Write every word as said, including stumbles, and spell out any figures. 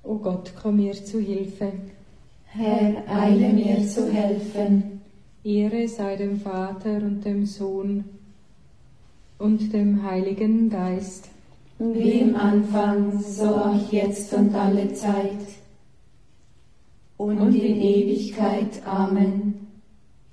O Gott, komm mir zu Hilfe. Herr, eile mir zu helfen. Ehre sei dem Vater und dem Sohn und dem Heiligen Geist. Wie im Anfang, so auch jetzt und alle Zeit und in Ewigkeit. Amen.